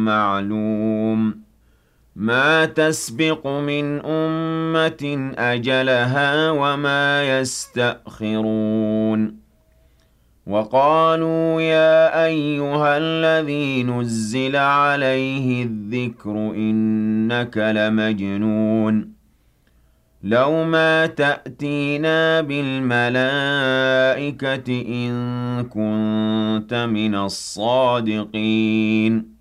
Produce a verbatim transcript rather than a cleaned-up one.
معلوم ما تسبق من أمة أجلها وما يستأخرون وقالوا يا أيها الذي نزل عليه الذكر إنك لمجنون لو ما تأتينا بالملائكة إن كنت من الصادقين